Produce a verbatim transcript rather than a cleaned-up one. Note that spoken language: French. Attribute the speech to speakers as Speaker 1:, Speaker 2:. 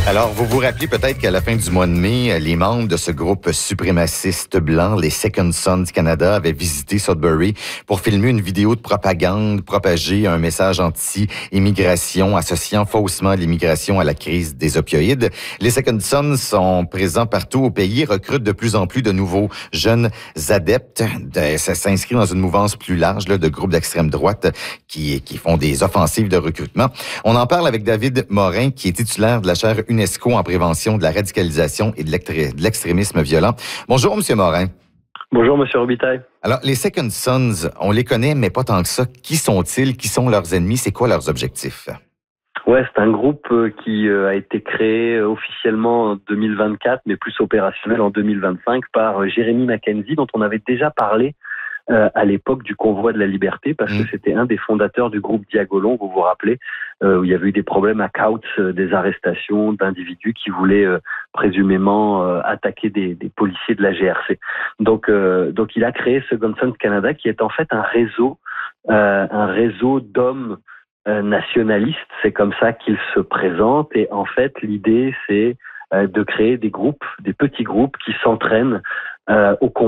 Speaker 1: Alors, vous vous rappelez peut-être qu'à la fin du mois de mai, les membres de ce groupe suprémaciste blanc, les Second Sons Canada, avaient visité Sudbury pour filmer une vidéo de propagande, propager un message anti-immigration associant faussement l'immigration à la crise des opioïdes. Les Second Sons sont présents partout au pays, recrutent de plus en plus de nouveaux jeunes adeptes. Ça s'inscrit dans une mouvance plus large là, de groupes d'extrême droite qui, qui font des offensives de recrutement. On en parle avec David Morin, qui est titulaire de la chaire UNESCO en prévention de la radicalisation et de l'extrémisme violent. Bonjour, M. Morin.
Speaker 2: Bonjour, M. Robitaille.
Speaker 1: Alors, les Second Sons, on les connaît, mais pas tant que ça. Qui sont-ils? Qui sont leurs ennemis? C'est quoi leurs objectifs?
Speaker 2: Ouais, c'est un groupe qui a été créé officiellement en deux mille vingt-quatre, mais plus opérationnel en deux mille vingt-cinq par Jérémy Mackenzie, dont on avait déjà parlé Euh, à l'époque du Convoi de la Liberté, parce que c'était un des fondateurs du groupe Diagolon, vous vous rappelez, euh, où il y avait eu des problèmes à Coutts, euh, des arrestations d'individus qui voulaient euh, présumément euh, attaquer des, des policiers de la G R C. Donc, euh, donc il a créé Second Sons Canada, qui est en fait un réseau, euh, un réseau d'hommes euh, nationalistes. C'est comme ça qu'il se présente. Et en fait, l'idée, c'est euh, de créer des groupes, des petits groupes qui s'entraînent euh, au